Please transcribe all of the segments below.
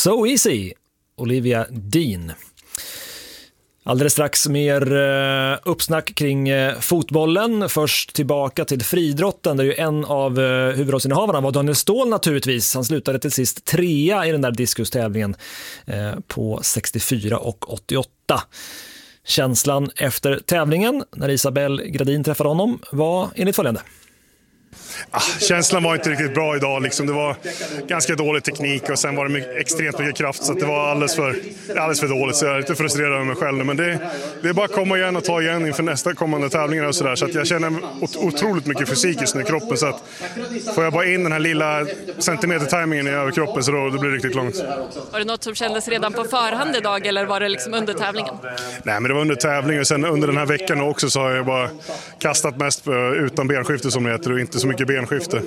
So Easy, Olivia Dean. Alldeles strax mer uppsnack kring fotbollen. Först tillbaka till friidrotten där ju en av huvudrollsinnehavarna var Daniel Ståhl naturligtvis. Han slutade till sist 3 i den där diskustävlingen på 64 och 88. Känslan efter tävlingen när Isabel Gradin träffade honom var enligt följande. Känslan var inte riktigt bra idag. Liksom. Det var ganska dålig teknik och sen var det extremt mycket kraft så att det var alldeles för dåligt. Så jag är lite frustrerad över mig själv. Men det är bara att komma igen och ta igen inför nästa kommande tävlingar och sådär. Så att jag känner otroligt mycket fysik just nu i kroppen. Så att får jag bara in den här lilla centimeter-timingen i överkroppen så då blir det riktigt långt. Var det något som kändes redan på förhand idag eller var det liksom under tävlingen? Nej, men det var under tävlingen och sen under den här veckan också så har jag bara kastat mest utan benskifte som det heter och inte så mycket benskifte.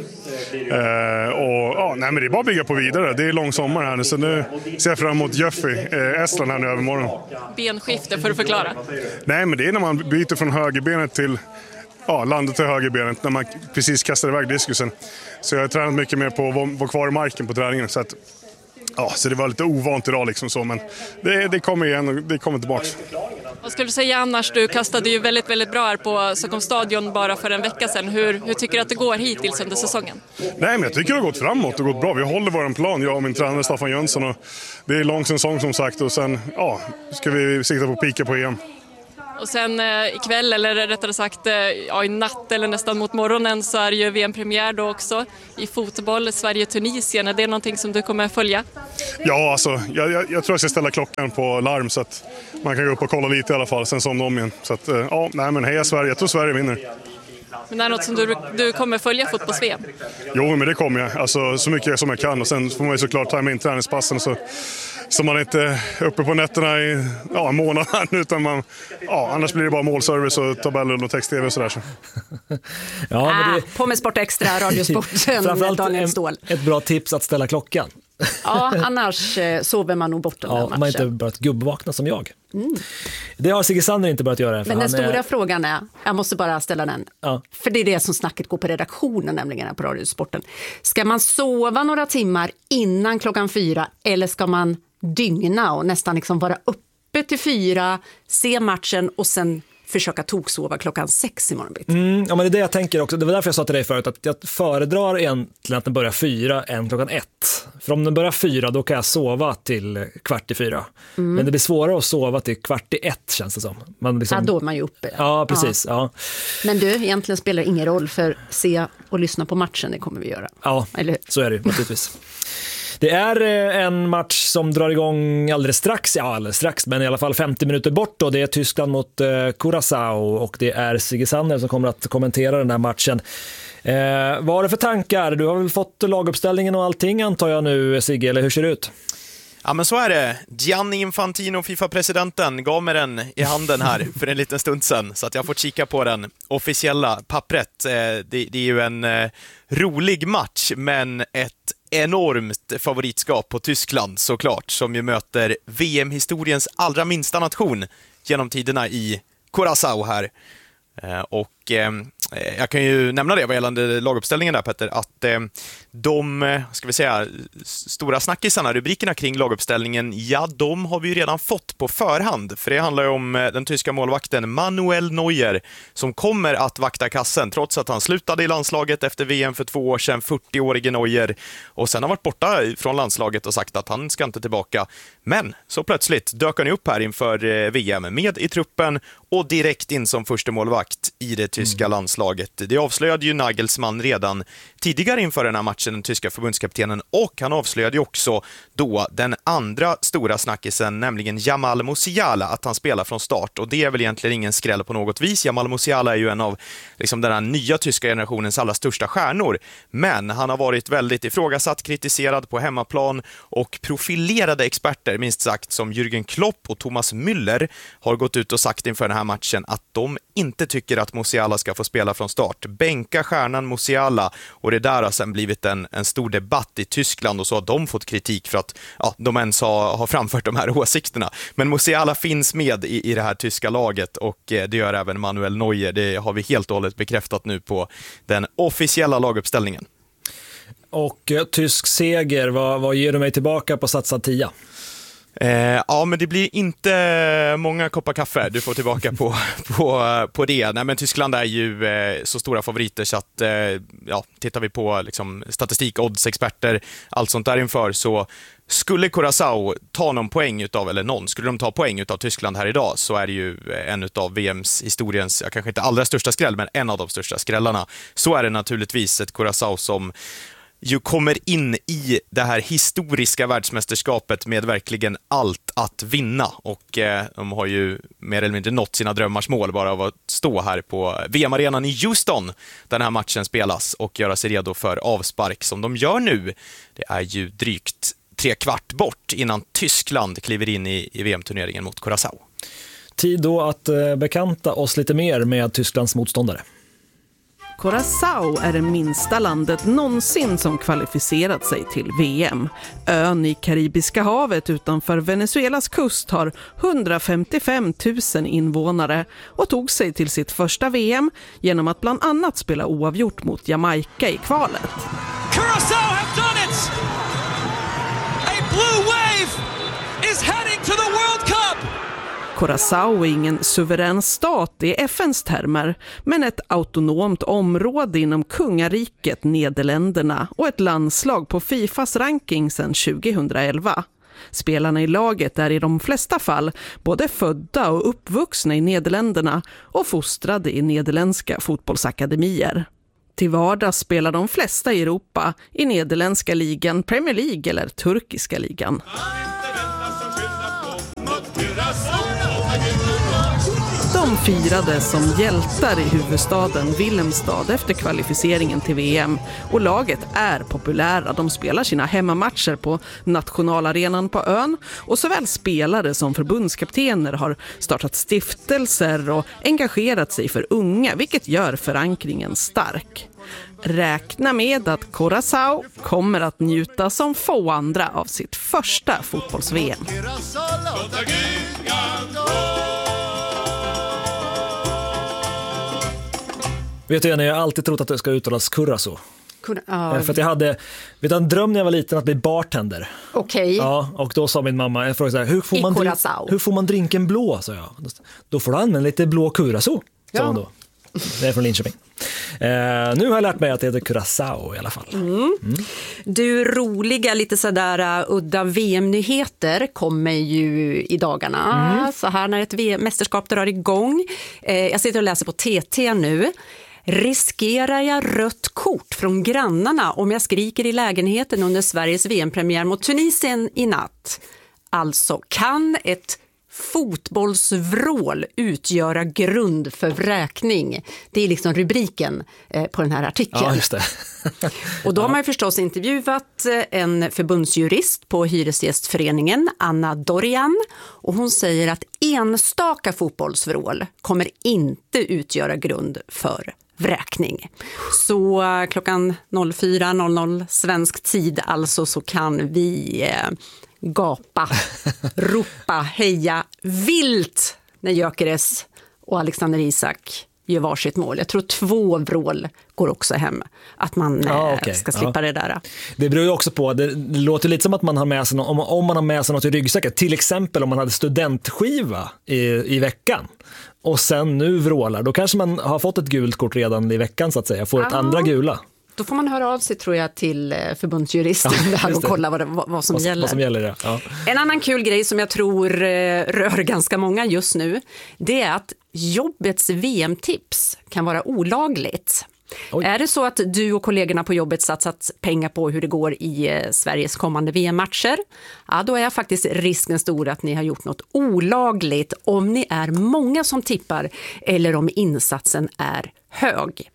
Nej, men det är bara att bygga på vidare. Det är lång sommar här nu så nu ser jag fram emot Jöffi, Estland här nu övermorgon. Benskifte för att förklara? Nej, men det är när man byter från högerbenet till landet till högerbenet när man precis kastar iväg diskusen. Så jag har tränat mycket mer på att vara kvar i marken på träningen så att så det var lite ovant idag liksom så, men det kommer igen och det kommer tillbaka. Vad skulle du säga annars? Du kastade ju väldigt, väldigt bra här på Stockholms stadion bara för en vecka sedan. Hur tycker du att det går hittills under säsongen? Nej, men jag tycker det har gått framåt och gått bra. Vi håller vår plan, jag och min tränare Staffan Jönsson. Och det är lång säsong som sagt och sen ska vi sikta på att pika på EM. Och sen ikväll, eller rättare sagt i natt eller nästan mot morgonen så är det ju VM-premiär då också i fotboll, Sverige-Tunisien. Är det någonting som du kommer följa? Ja, alltså jag tror jag ska ställa klockan på larm så att man kan gå upp och kolla lite i alla fall, sen somna om igen. Så att, men heja Sverige, jag tror Sverige vinner. Men det är något som du kommer följa fotbolls-VM? Jo, men det kommer jag. Alltså, så mycket som jag kan och sen får man ju såklart ta med in träningspassen så man inte är uppe på nätterna i en månad utan annars blir det bara målservice och tabeller och text-tv och sådär. Så. På med Sport Extra, Radiosporten med Daniel Ståhl. Ett bra tips att ställa klockan. Ja, annars sover man nog bort den här matchen. Man har inte börjat gubbvakna som jag. Det har Sigge Sander inte börjat göra. Men den stora frågan är, jag måste bara ställa den. Ja. För det är det som snacket går på redaktionen nämligen här på Radiosporten. Ska man sova några timmar innan 4 eller ska man dygna och nästan liksom vara uppe till 4, se matchen och sen försöka toksova 6 imorgon bitti? Ja, men det är det jag tänker också. Det var därför jag sa till dig förut att jag föredrar egentligen att den börjar 4 än 1. För om den börjar 4 då kan jag sova till 3:15. Men det blir svårare att sova till 1:15 känns det som. Då är man ju uppe. Ja, precis. Ja. Men du, egentligen spelar det ingen roll för se och lyssna på matchen, det kommer vi göra. Ja, så är det ju naturligtvis. Det är en match som drar igång alldeles strax, men i alla fall 50 minuter bort då. Det är Tyskland mot Curaçao och det är Sigge Sander som kommer att kommentera den här matchen. Vad har du för tankar? Du har väl fått laguppställningen och allting antar jag nu, Sigge, eller hur ser det ut? Ja, men så är det. Gianni Infantino, FIFA-presidenten, gav mig den i handen här för en liten stund sedan så att jag får kika på den officiella pappret. Det är ju en rolig match, men ett enormt favoritskap på Tyskland såklart, som ju möter VM-historiens allra minsta nation genom tiderna i Curaçao här. Och jag kan ju nämna det vad gällande laguppställningen där, Petter, att de stora snackisarna, rubrikerna kring laguppställningen, de har vi ju redan fått på förhand, för det handlar ju om den tyska målvakten Manuel Neuer som kommer att vakta kassen trots att han slutade i landslaget efter VM för 2 år sedan, 40-årige Neuer, och sen har varit borta från landslaget och sagt att han ska inte tillbaka. Men så plötsligt dök han upp här inför VM med i truppen och direkt in som första målvakt i det tyska landslaget. Det avslöjade ju Nagelsmann redan tidigare inför den här matchen, den tyska förbundskaptenen, och han avslöjade ju också då den andra stora snackisen, nämligen Jamal Musiala, att han spelar från start, och det är väl egentligen ingen skräll på något vis. Jamal Musiala är ju en av den här nya tyska generationens allra största stjärnor, men han har varit väldigt ifrågasatt, kritiserad på hemmaplan, och profilerade experter, minst sagt, som Jürgen Klopp och Thomas Müller har gått ut och sagt inför den här matchen att de inte tycker att Musiala ska få spela från start. Bänka stjärnan Musiala, och det där har sen blivit en stor debatt i Tyskland, och så har de fått kritik för att de ens har framfört de här åsikterna. Men Musiala finns med i det här tyska laget, och det gör även Manuel Neuer. Det har vi helt och hållet bekräftat nu på den officiella laguppställningen. och tysk seger. Vad ger du mig tillbaka på satsad 10? Ja, men det blir inte många koppar kaffe du får tillbaka på det. Nej, men Tyskland är ju så stora favoriter så att tittar vi på liksom, statistik, odds-experter, allt sånt där inför, så skulle Curaçao ta någon poäng skulle de ta poäng utav Tyskland här idag, så är det ju en utav VMs historiens, kanske inte allra största skräll, men en av de största skrällarna. Så är det naturligtvis ett Curaçao som ju kommer in i det här historiska världsmästerskapet med verkligen allt att vinna, och de har ju mer eller mindre nått sina drömmars mål bara av att stå här på VM-arenan i Houston där den här matchen spelas och göra sig redo för avspark som de gör nu. Det är ju drygt 3/4 bort innan Tyskland kliver in i VM-turneringen mot Curaçao. Tid då att bekanta oss lite mer med Tysklands motståndare. Curaçao är det minsta landet någonsin som kvalificerat sig till VM. Ön i Karibiska havet utanför Venezuelas kust har 155 000 invånare och tog sig till sitt första VM genom att bland annat spela oavgjort mot Jamaica i kvalet. Curaçao have done it! A blue wave is heading to the World Cup! Curaçao är ingen suverän stat i FNs termer, men ett autonomt område inom kungariket Nederländerna och ett landslag på FIFAs ranking sedan 2011. Spelarna i laget är i de flesta fall både födda och uppvuxna i Nederländerna och fostrade i nederländska fotbollsakademier. Till vardags spelar de flesta i Europa i nederländska ligan, Premier League eller turkiska ligan. De firades som hjältar i huvudstaden Willemstad efter kvalificeringen till VM, och laget är populära. De spelar sina hemmamatcher på nationalarenan på ön, och såväl spelare som förbundskaptener har startat stiftelser och engagerat sig för unga, vilket gör förankringen stark. Räkna med att Curaçao kommer att njuta som få andra av sitt första fotbolls-VM. Vet du, jag har alltid trott att det ska uttalas Curaçao. För att jag hade en dröm när jag var liten att bli bartender. Okej. Ja, och då sa min mamma, jag frågade så här, hur får man drinken blå, sa jag. Då får du använda lite blå Curaçao, sa hon då. Det är från Linköping. Nu har jag lärt mig att det heter Curaçao i alla fall. Du, roliga, lite sådär udda VM-nyheter kommer ju i dagarna. Så här när ett mästerskap drar igång. Jag sitter och läser på TT nu. Riskerar jag rött kort från grannarna om jag skriker i lägenheten under Sveriges VM-premiär mot Tunisien i natt? Alltså, kan ett fotbollsvrål utgöra grund för vräkning? Det är liksom rubriken på den här artikeln. Ja, just det. Och då har man ju förstås intervjuat en förbundsjurist på Hyresgästföreningen, Anna Dorian, och hon säger att enstaka fotbollsvrål kommer inte utgöra grund för vräkning. Så klockan 04.00 svensk tid alltså, så kan vi gapa, ropa, heja vilt när Gyökeres och Alexander Isak gör varsitt mål. Jag tror 2 vrål går också hem. Att man ska slippa det där. Det beror ju också på, det låter lite som att man har med sig om man har med sig något i ryggsäcken. Till exempel om man hade studentskiva i veckan och sen nu vrålar, då kanske man har fått ett gult kort redan i veckan så att säga. Får ett andra gula. Då får man höra av sig, tror jag, till förbundsjuristen och kolla vad som gäller. Vad som gäller, ja. En annan kul grej som jag tror rör ganska många just nu, det är att jobbets VM-tips kan vara olagligt. Oj. Är det så att du och kollegorna på jobbet satsat pengar på hur det går i Sveriges kommande VM-matcher, då är faktiskt risken stor att ni har gjort något olagligt om ni är många som tippar eller om insatsen är hög.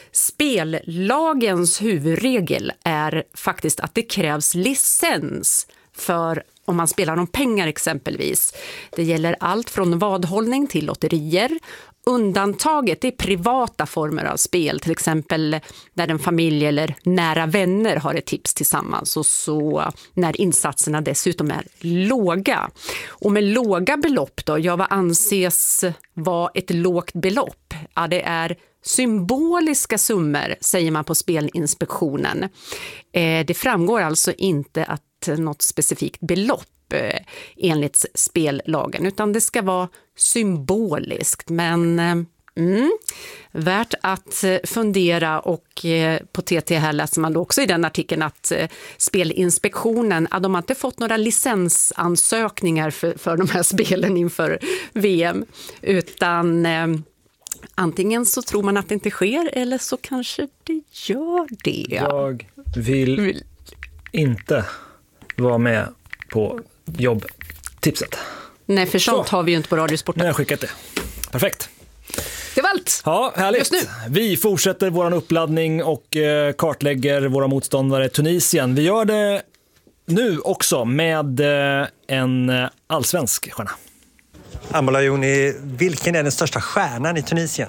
Spellagens huvudregel är faktiskt att det krävs licens för om man spelar om pengar exempelvis. Det gäller allt från vadhållning till lotterier. Undantaget är privata former av spel, till exempel där en familj eller nära vänner har ett tips tillsammans, och så när insatserna dessutom är låga. Och med låga belopp då, vad anses vara ett lågt belopp? Ja, det är symboliska summor, säger man på Spelinspektionen. Det framgår alltså inte att något specifikt belopp enligt spellagen, utan det ska vara symboliskt. Men värt att fundera, och på TT här läser man då också i den artikeln att Spelinspektionen, de har inte fått några licensansökningar för de här spelen inför VM, utan antingen så tror man att det inte sker, eller så kanske det gör det. Jag vill inte vara med på jobbtipset. Nej, för sånt har vi ju inte på Radiosporten. Nu har jag skickat det. Perfekt. Det var allt. Ja, härligt. Vi fortsätter våran uppladdning och kartlägger våra motståndare Tunisien. Vi gör det nu också med en allsvensk stjärna. Ambo Lajoni, vilken är den största stjärnan i Tunisien?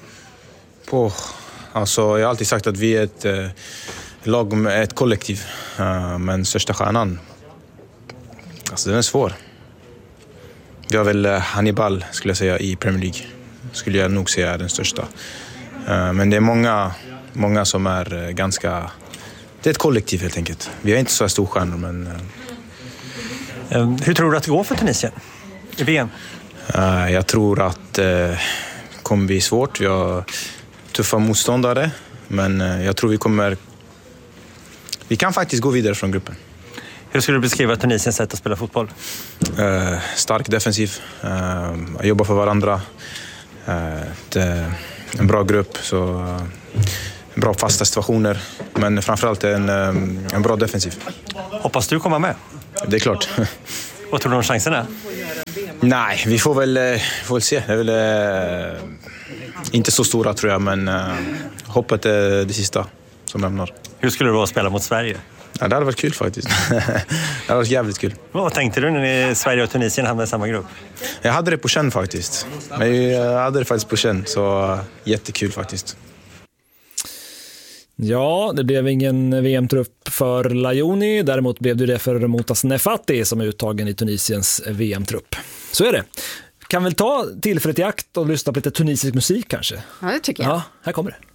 Alltså, jag har alltid sagt att vi är ett lag med ett kollektiv. Men största stjärnan, alltså den är svår. Vi har väl Hannibal, skulle jag säga, i Premier League. Skulle jag nog säga är den största. Men det är många som är ganska... Det är ett kollektiv helt enkelt. Vi har inte så stor stjärnor, men... Hur tror du att det går för Tunisien i VM? Jag tror att det kommer bli svårt. Vi har tuffa motståndare, men jag tror vi kan faktiskt gå vidare från gruppen. Hur skulle du beskriva Tunisiens sätt att spela fotboll? Stark defensiv, jobba för varandra. En bra grupp, så bra fasta situationer, men framförallt en bra defensiv. Hoppas du komma med? Det är klart. Vad tror du om chanserna? Nej, vi får väl se. Det är väl inte så stora, tror jag, men hoppet är det sista som lämnar. Hur skulle det vara att spela mot Sverige? Ja, det hade varit kul faktiskt. Det hade varit jävligt kul. Vad tänkte du när Sverige och Tunisien hamnade i samma grupp? Jag hade det på känn faktiskt. Jag hade det faktiskt på känn, så jättekul faktiskt. Ja, det blev ingen VM-trupp för Lajoni. Däremot blev det för Motas Nefati som är uttagen i Tunisiens VM-trupp. Så är det. Kan väl ta tillfället i akt och lyssna på lite tunisisk musik kanske? Ja, det tycker jag. Ja, här kommer det.